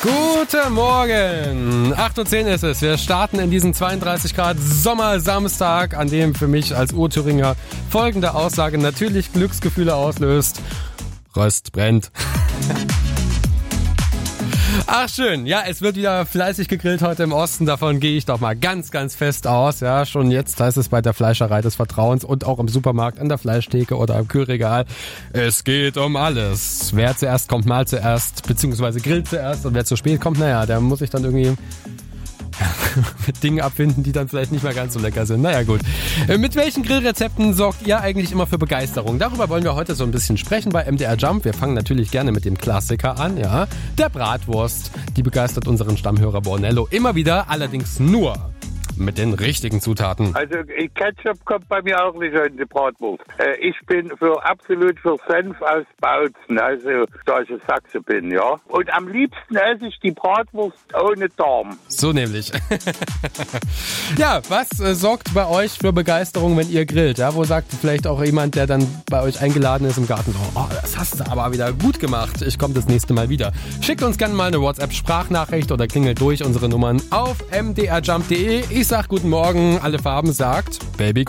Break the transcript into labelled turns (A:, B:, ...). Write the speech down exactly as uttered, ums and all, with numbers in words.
A: Guten Morgen! acht Uhr zehn ist es. Wir starten in diesen zweiunddreißig Grad Sommersamstag, an dem für mich als Ur-Thüringer folgende Aussage natürlich Glücksgefühle auslöst. Röst brennt. Ach schön, ja, es wird wieder fleißig gegrillt heute im Osten, davon gehe ich doch mal ganz, ganz fest aus. Ja, schon jetzt heißt es bei der Fleischerei des Vertrauens und auch im Supermarkt, an der Fleischtheke oder im Kühlregal. Es geht um alles. Wer zuerst kommt, mal zuerst, beziehungsweise grillt zuerst, und wer zu spät kommt, naja, der muss sich dann irgendwie mit Dingen abfinden, die dann vielleicht nicht mehr ganz so lecker sind. Naja, gut. Mit welchen Grillrezepten sorgt ihr eigentlich immer für Begeisterung? Darüber wollen wir heute so ein bisschen sprechen bei M D R Jump. Wir fangen natürlich gerne mit dem Klassiker an, ja. Der Bratwurst. Die begeistert unseren Stammhörer Bornello immer wieder, allerdings nur mit den richtigen Zutaten.
B: Also Ketchup kommt bei mir auch nicht in die Bratwurst. Äh, ich bin für absolut für Senf aus Bautzen, also da ich ein Sachse bin, ja. Und am liebsten esse ich die Bratwurst ohne Darm.
A: So nämlich. Ja, was äh, sorgt bei euch für Begeisterung, wenn ihr grillt? Ja, wo sagt vielleicht auch jemand, der dann bei euch eingeladen ist im Garten, oh, oh, das hast du aber wieder gut gemacht. Ich komme das nächste Mal wieder. Schickt uns gerne mal eine WhatsApp-Sprachnachricht oder klingelt durch unsere Nummern auf m d r jump punkt d e. Ich sag guten Morgen, alle Farben sagt Baby.